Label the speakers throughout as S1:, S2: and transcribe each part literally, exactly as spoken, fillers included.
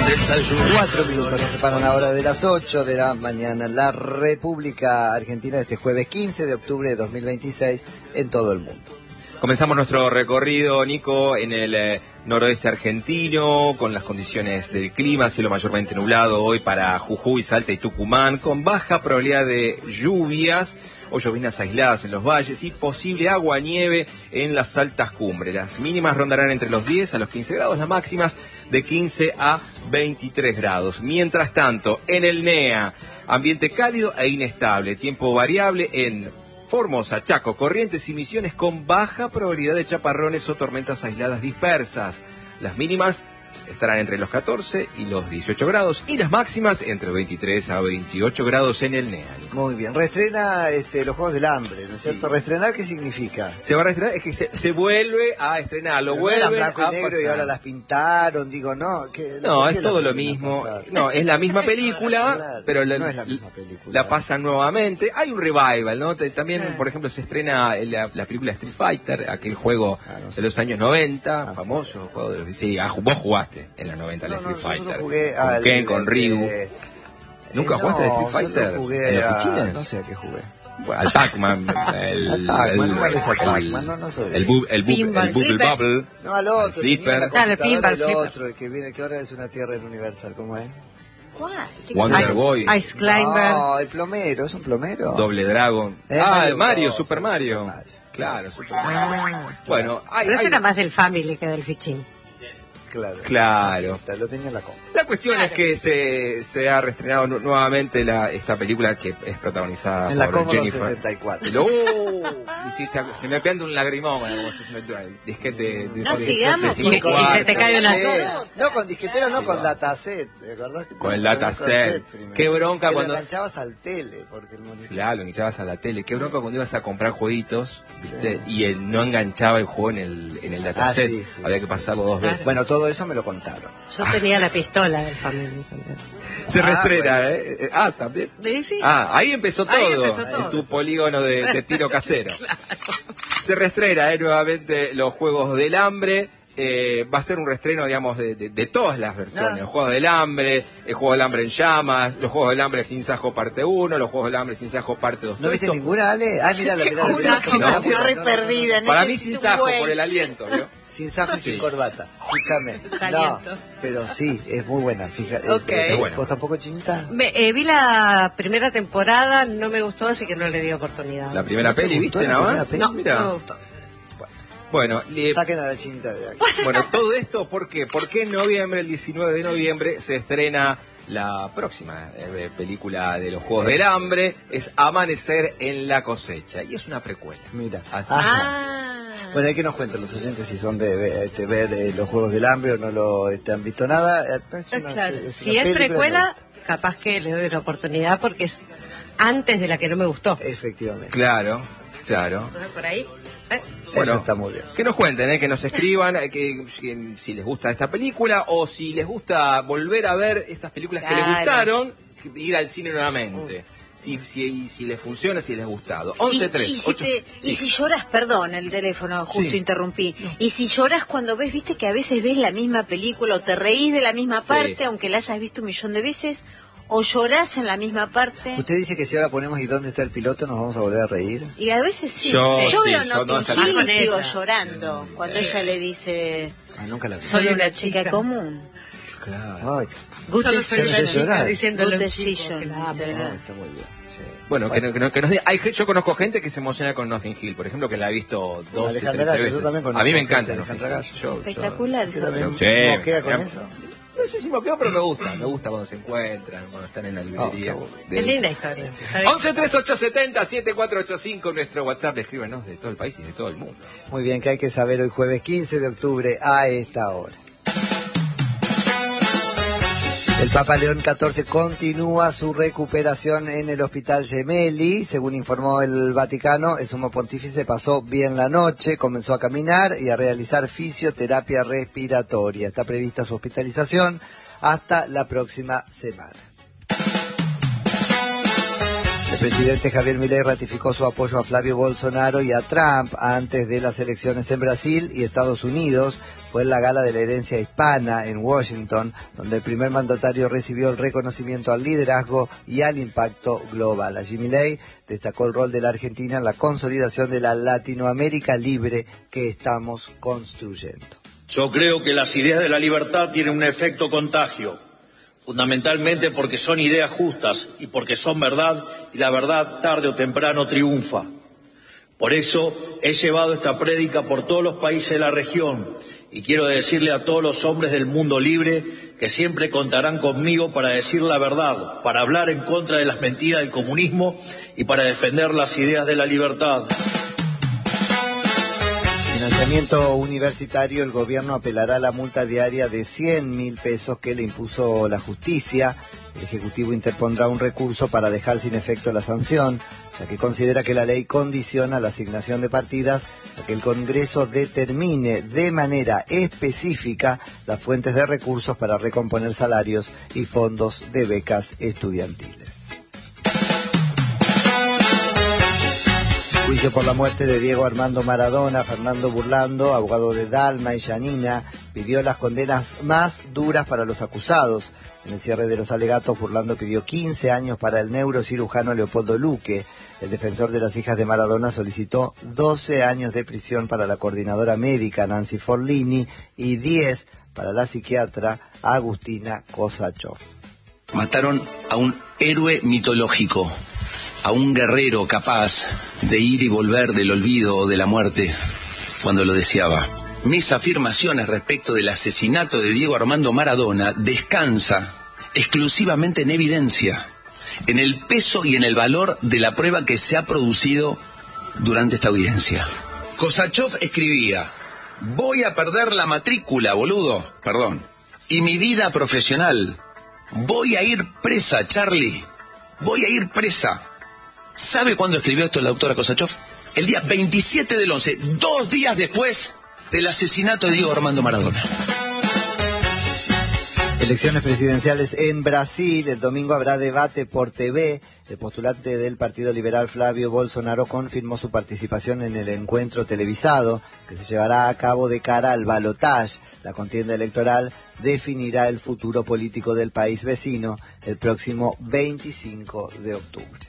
S1: desayuno.
S2: Cuatro minutos nos separan ahora de las ocho de la mañana. La República Argentina este jueves quince de octubre de dos mil veintiséis en todo el mundo.
S3: Comenzamos nuestro recorrido, Nico, en el eh, noroeste argentino, con las condiciones del clima, cielo mayormente nublado hoy para Jujuy, Salta y Tucumán, con baja probabilidad de lluvias o llovinas aisladas en los valles y posible agua-nieve en las altas cumbres. Las mínimas rondarán entre los diez a los quince grados, las máximas de quince a veintitrés grados. Mientras tanto, en el N E A, ambiente cálido e inestable, tiempo variable en Formosa, Chaco, Corrientes y Misiones con baja probabilidad de chaparrones o tormentas aisladas dispersas. Las mínimas estarán entre los catorce y los dieciocho grados y las máximas entre veintitrés a veintiocho grados en el N E A.
S2: Muy bien, reestrena este, los Juegos del Hambre, ¿no es cierto? Sí. ¿Reestrenar qué significa?
S3: Se va a reestrenar, es que se, se vuelve a estrenar, lo vuelven
S2: a blanco y negro
S3: pasar.
S2: Y ahora las pintaron, digo, no. Que,
S3: no, es todo lo mismo. No, es la misma película,
S2: claro,
S3: pero la,
S2: no es la misma película.
S3: La pasan nuevamente. Hay un revival, ¿no? También, por ejemplo, se estrena la, la película Street Fighter, aquel juego ah, no sé. de los años noventa, ah, famoso sí. juego de los... Sí, ah, vos jugaste en los noventa al no, Street no, Fighter.
S2: Jugué
S3: con
S2: al,
S3: Ken, con Ryu.
S2: Eh,
S3: ¿Nunca
S2: eh,
S3: jugaste
S2: no,
S3: al Street Fighter?
S2: Jugué
S3: ¿En las
S2: a...
S3: fichinas?
S2: No sé a qué jugué.
S3: Bueno, al Pac-Man, el
S2: Pac-Man,
S3: el,
S2: no es al Pac-Man,
S3: el,
S2: no, no soy
S3: el, bu, el, bu, el, el Bubble Bubble.
S2: No, al otro,
S3: tenía
S2: la
S4: Dale,
S2: computadora
S4: el
S2: del otro, el que viene, que ahora es una tierra en Universal, ¿cómo es?
S4: ¿Cuál?
S3: Wonder
S4: Ice,
S3: Boy.
S4: Ice Climber.
S2: No, el plomero, es un plomero.
S3: Doble Dragon.
S2: Eh,
S3: ah,
S2: Mario,
S3: Mario,
S2: no,
S3: Super Mario.
S2: Super Mario.
S3: Claro, Super Mario.
S4: Ah,
S3: bueno, hay,
S4: pero eso
S3: hay...
S4: era más del Family que del Fichín.
S2: Claro.
S3: Claro.
S2: Lo tenía en la compra.
S3: La cuestión
S4: claro.
S3: es que se, se ha reestrenado nu nuevamente la, esta película que es protagonizada
S2: en la
S3: por
S2: Commodore
S3: Jennifer.
S2: sesenta y cuatro.
S3: ¡Oh! Hiciste, se me pianta un lagrimón como se el disquete de,
S4: No
S3: de,
S4: sigamos,
S3: de
S4: y, y se te cae una sola.
S2: No, con disquetero, no
S3: sí,
S2: con
S3: va.
S2: dataset. ¿Te acordás que
S3: con el dataset. Qué bronca
S2: que
S3: cuando...
S2: lo enganchabas al tele. Porque el monitor...
S3: Claro, lo enganchabas a la tele. Qué bronca cuando ibas a comprar jueguitos, ¿viste? Sí. Y él no enganchaba el juego en el, en el dataset. Ah, sí, sí, Había que pasarlo dos veces.
S2: Bueno, todo eso me lo contaron.
S4: Yo tenía la pistola del Family.
S3: Se
S2: ah,
S3: reestrena,
S2: bueno.
S3: ¿eh? Ah, también.
S4: ¿Sí? Sí.
S3: Ah, ahí empezó todo.
S4: Ahí empezó todo.
S3: En tu polígono de, de tiro casero.
S4: Claro.
S3: Se reestrena, ¿eh? Nuevamente los Juegos del Hambre. Eh, va a ser un reestreno, digamos, de, de, de todas las versiones.
S2: Ah.
S3: Los Juegos del Hambre, el Juego del Hambre en llamas, los Juegos del Hambre sin Sajo parte uno, los Juegos del Hambre sin Sajo parte dos.
S2: ¿No viste esto? Ninguna, Ale? Ah, mirá, mirá, mirá.
S4: No, no, re perdida.
S3: Para mí sin Sajo, por el aliento, ¿no?
S2: Sin sajo y
S3: sí.
S2: sin corbata. Escúchame. No, pero sí, es muy buena. Fíjate.
S4: Okay.
S2: Eh, bueno. ¿Vos tampoco, Chinita?
S4: Me, eh, vi la primera temporada, no me gustó, así que no le di oportunidad.
S3: ¿La primera peli viste nada más?
S4: No,
S3: Mira.
S4: no me gustó.
S3: Bueno, le...
S2: saquen a la Chinita de aquí.
S3: Bueno, todo esto, ¿por qué? Porque en noviembre, el diecinueve de noviembre, se estrena la próxima eh, película de los Juegos del Hambre, es Amanecer en la cosecha, y es una precuela.
S2: Mira.
S3: Así.
S4: Ah.
S2: Bueno, hay que nos cuenten los oyentes si son de este, ver eh, los Juegos del Hambre o no lo este, han visto nada. Es una,
S4: claro,
S2: es
S4: si es precuela, capaz que le doy una oportunidad porque es antes de la que no me gustó.
S2: Efectivamente.
S3: Claro, claro.
S4: Entonces, por ahí... ¿eh?
S2: Bueno, eso está muy bien.
S3: Que nos cuenten, ¿eh? Que nos escriban que, que, si les gusta esta película o si les gusta volver a ver estas películas claro. que les gustaron, ir al cine nuevamente. Uh. Si, si, si les funciona, si les ha gustado. once tres.
S5: Y, y, si, te, sí. y si lloras, perdón, el teléfono, justo sí. interrumpí. No. Y si lloras cuando ves, viste que a veces ves la misma película o te reís de la misma sí. parte, aunque la hayas visto un millón de veces, o llorás en la misma parte.
S2: Usted dice que si ahora ponemos ¿y dónde está el piloto? ¿Nos vamos a volver a reír?
S5: Y a veces sí.
S3: Yo,
S5: yo
S3: sí,
S5: veo Notting Hill y sigo
S4: esa.
S5: llorando.
S3: Sí.
S5: Cuando ella le dice...
S2: Ah, nunca la vi.
S5: Soy una chica, chica común.
S2: Claro. Ay,
S4: Good Solo soy una chica diciéndole
S5: Good decision.
S2: No, está muy bien. Sí.
S3: Bueno, bueno. Que, que, que nos diga, hay, yo conozco gente que se emociona con Notting Hill, por ejemplo, que la ha visto dos o tres veces. A mí me encanta.
S5: Yo, Espectacular.
S2: Yo, yo,
S3: sí,
S2: ¿Moquea con eso?
S3: No sé si moqueo, pero me gusta. Me gusta cuando se encuentran, cuando están en la librería.
S4: Oh, qué de... linda historia.
S3: once tres ocho siete cero siete cuatro ocho cinco, nuestro WhatsApp. Escríbanos de todo el país y de todo el mundo.
S2: Muy bien, que hay que saber hoy jueves quince de octubre a esta hora. El Papa León catorce continúa su recuperación en el Hospital Gemelli. Según informó el Vaticano, el sumo pontífice pasó bien la noche, comenzó a caminar y a realizar fisioterapia respiratoria. Está prevista su hospitalización hasta la próxima semana. El presidente Javier Milei ratificó su apoyo a Flavio Bolsonaro y a Trump antes de las elecciones en Brasil y Estados Unidos, fue en la Gala de la Herencia Hispana en Washington, donde el primer mandatario recibió el reconocimiento al liderazgo y al impacto global. Allí Milei destacó el rol de la Argentina en la consolidación de la Latinoamérica libre que estamos construyendo.
S1: Yo creo que las ideas de la libertad tienen un efecto contagio, fundamentalmente porque son ideas justas y porque son verdad, y la verdad tarde o temprano triunfa. Por eso he llevado esta prédica por todos los países de la región y quiero decirle a todos los hombres del mundo libre que siempre contarán conmigo para decir la verdad, para hablar en contra de las mentiras del comunismo y para defender las ideas de la libertad.
S2: Financiamiento universitario, el gobierno apelará a la multa diaria de cien mil pesos que le impuso la justicia. El Ejecutivo interpondrá un recurso para dejar sin efecto la sanción, ya que considera que la ley condiciona la asignación de partidas a que el Congreso determine de manera específica las fuentes de recursos para recomponer salarios y fondos de becas estudiantiles. Juicio por la muerte de Diego Armando Maradona. Fernando Burlando, abogado de Dalma y Yanina, pidió las condenas más duras para los acusados. En el cierre de los alegatos, Burlando pidió quince años para el neurocirujano Leopoldo Luque. El defensor de las hijas de Maradona solicitó doce años de prisión para la coordinadora médica Nancy Forlini y diez para la psiquiatra Agustina Kosachov.
S6: Mataron a un héroe mitológico, a un guerrero capaz de ir y volver del olvido o de la muerte cuando lo deseaba. Mis afirmaciones respecto del asesinato de Diego Armando Maradona descansa exclusivamente en evidencia, en el peso y en el valor de la prueba que se ha producido durante esta audiencia. Kosachov escribía: voy a perder la matrícula, boludo, perdón, y mi vida profesional. Voy a ir presa, Charlie, voy a ir presa. ¿Sabe cuándo escribió esto la doctora Kosachov? El día veintisiete del once, dos días después del asesinato de Diego Armando Maradona.
S2: Elecciones presidenciales en Brasil. El domingo habrá debate por T V. El postulante del Partido Liberal Flavio Bolsonaro confirmó su participación en el encuentro televisado que se llevará a cabo de cara al balotaje. La contienda electoral definirá el futuro político del país vecino el próximo veinticinco de octubre.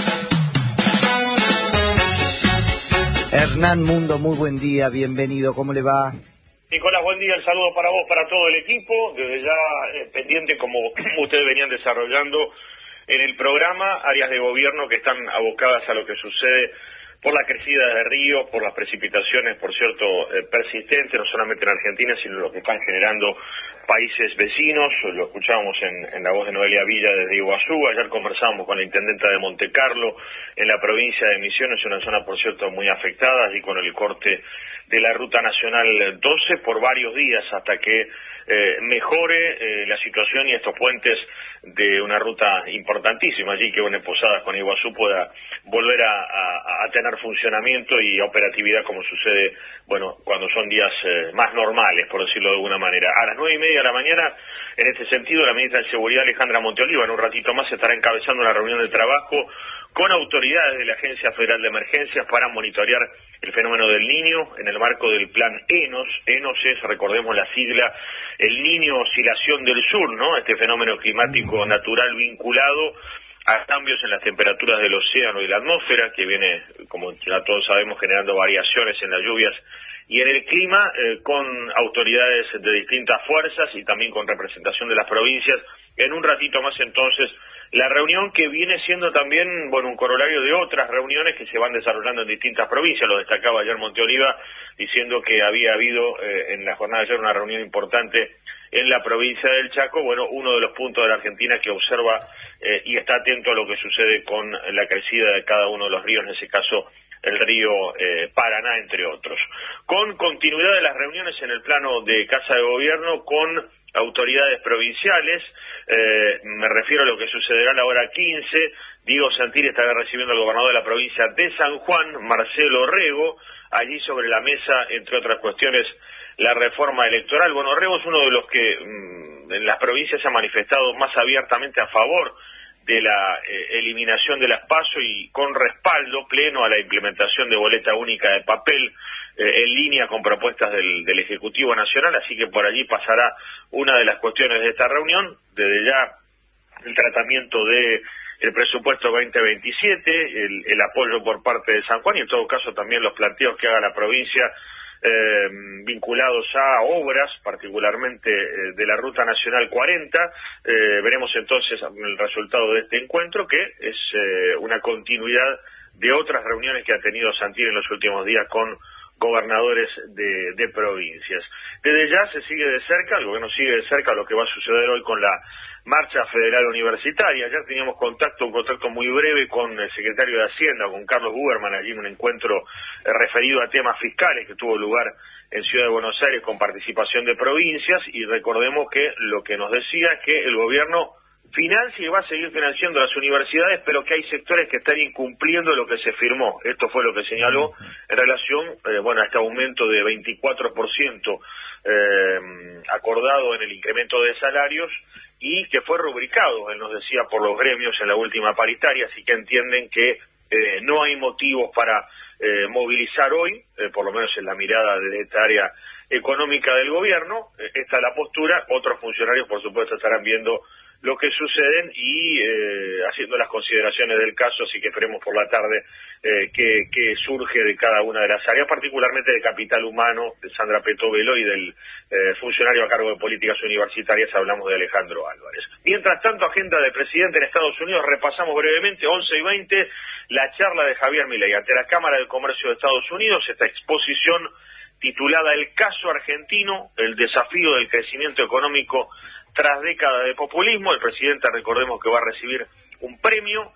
S2: Hernán Mundo, muy buen día, bienvenido, ¿cómo le va?
S7: Nicolás, buen día, el saludo para vos, para todo el equipo, desde ya eh, pendiente como ustedes venían desarrollando en el programa, áreas de gobierno que están abocadas a lo que sucede por la crecida de ríos, por las precipitaciones, por cierto, eh, persistentes, no solamente en Argentina, sino lo que están generando países vecinos. Lo escuchábamos en, en la voz de Noelia Villa desde Iguazú. Ayer conversábamos con la intendenta de Monte Carlo, en la provincia de Misiones, una zona, por cierto, muy afectada, allí con el corte de la Ruta Nacional doce por varios días hasta que eh, mejore eh, la situación y estos puentes de una ruta importantísima allí que une Posadas con Iguazú pueda volver a, a, a tener funcionamiento y operatividad como sucede, bueno, cuando son días eh, más normales, por decirlo de alguna manera. A las nueve y media de la mañana, en este sentido, la ministra de Seguridad, Alejandra Monteoliva, en un ratito más estará encabezando una reunión de trabajo con autoridades de la Agencia Federal de Emergencias para monitorear el fenómeno del Niño en el marco del plan ENOS. ENOS es, recordemos la sigla, el Niño Oscilación del Sur, ¿no? Este fenómeno climático natural vinculado a cambios en las temperaturas del océano y la atmósfera, que viene, como ya todos sabemos, generando variaciones en las lluvias y en el clima, eh, con autoridades de distintas fuerzas y también con representación de las provincias. En un ratito más, entonces, la reunión que viene siendo también, bueno, un corolario de otras reuniones que se van desarrollando en distintas provincias. Lo destacaba ayer Monteoliva, diciendo que había habido eh, en la jornada de ayer una reunión importante en la provincia del Chaco. Bueno, uno de los puntos de la Argentina que observa eh, y está atento a lo que sucede con la crecida de cada uno de los ríos, en ese caso el río eh, Paraná, entre otros. Con continuidad de las reuniones en el plano de Casa de Gobierno con autoridades provinciales, eh, me refiero a lo que sucederá a la hora quince. Diego Santilli estará recibiendo al gobernador de la provincia de San Juan, Marcelo Rego, allí sobre la mesa, entre otras cuestiones, la reforma electoral. Bueno, Rego es uno de los que mmm, en las provincias se ha manifestado más abiertamente a favor de la eh, eliminación de las PASO y con respaldo pleno a la implementación de boleta única de papel eh, en línea con propuestas del, del Ejecutivo Nacional, así que por allí pasará una de las cuestiones de esta reunión, desde ya el tratamiento de el presupuesto veinte veintisiete, el, el apoyo por parte de San Juan y en todo caso también los planteos que haga la provincia eh, vinculados a obras, particularmente eh, de la Ruta Nacional cuarenta. Eh, veremos entonces el resultado de este encuentro, que es eh, una continuidad de otras reuniones que ha tenido Santilli en los últimos días con gobernadores de, de provincias. Desde ya se sigue de cerca, el gobierno sigue de cerca lo que va a suceder hoy con la Marcha Federal Universitaria. Ayer teníamos contacto, un contacto muy breve con el secretario de Hacienda, con Carlos Buberman, allí en un encuentro eh, referido a temas fiscales que tuvo lugar en Ciudad de Buenos Aires con participación de provincias, y recordemos que lo que nos decía es que el gobierno financia y va a seguir financiando las universidades, pero que hay sectores que están incumpliendo lo que se firmó. Esto fue lo que señaló en relación eh, bueno, a este aumento de veinticuatro por ciento eh, acordado en el incremento de salarios, y que fue rubricado, él nos decía, por los gremios en la última paritaria, así que entienden que eh, no hay motivos para eh, movilizar hoy, eh, por lo menos en la mirada de esta área económica del gobierno. Eh, esta es la postura. Otros funcionarios, por supuesto, estarán viendo lo que suceden y eh, haciendo las consideraciones del caso, así que esperemos por la tarde eh, que, que surge de cada una de las áreas, particularmente de capital humano, de Sandra Petovelo, y del eh, funcionario a cargo de políticas universitarias, hablamos de Alejandro Álvarez. Mientras tanto, agenda del presidente en Estados Unidos, repasamos brevemente, once y veinte, la charla de Javier Milei ante la Cámara de Comercio de Estados Unidos, esta exposición titulada El caso argentino, el desafío del crecimiento económico tras décadas de populismo. El presidente, recordemos que va a recibir un premio,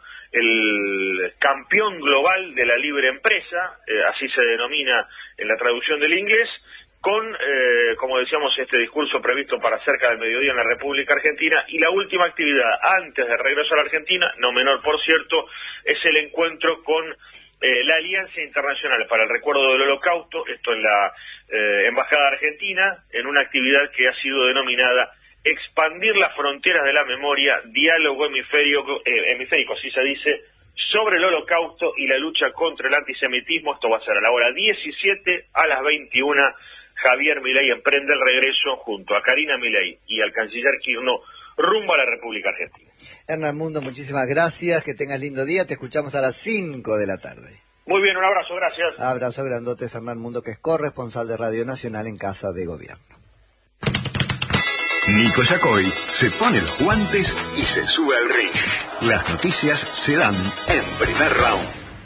S7: el campeón global de la libre empresa, eh, así se denomina en la traducción del inglés, con, eh, como decíamos, este discurso previsto para cerca del mediodía en la República Argentina. Y la última actividad antes de regreso a la Argentina, no menor por cierto, es el encuentro con eh, la Alianza Internacional para el Recuerdo del Holocausto, esto en la eh, Embajada Argentina, en una actividad que ha sido denominada Expandir las fronteras de la memoria, diálogo hemisférico, eh, hemisférico, así se dice, sobre el holocausto y la lucha contra el antisemitismo. Esto va a ser a la hora diecisiete, a las veintiuna. Javier Milei emprende el regreso junto a Karina Milei y al canciller Kirchner rumbo a la República Argentina.
S2: Hernán Mundo, muchísimas gracias, que tengas lindo día, te escuchamos a las cinco de la tarde.
S7: Muy bien, un abrazo, gracias.
S2: Abrazo grandote, Hernán Mundo, que es corresponsal de Radio Nacional en Casa de Gobierno.
S8: Nico Yacoy se pone los guantes y se sube al ring. Las noticias se dan en primer round.